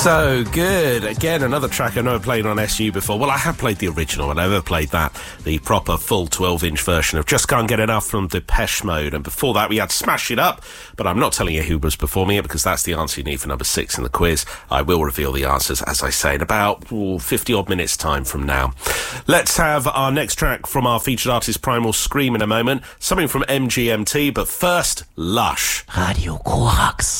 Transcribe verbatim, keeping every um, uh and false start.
So good. Again, another track I know I played on S U before. Well, I have played the original. I never played that, the proper full twelve-inch version of Just Can't Get Enough from Depeche Mode. And before that, we had Smash It Up. But I'm not telling you who was performing it because that's the answer you need for number six in the quiz. I will reveal the answers, as I say, in about fifty-odd minutes' time from now. Let's have our next track from our featured artist Primal Scream in a moment. Something from M G M T, but first, Lush. Radio Korax.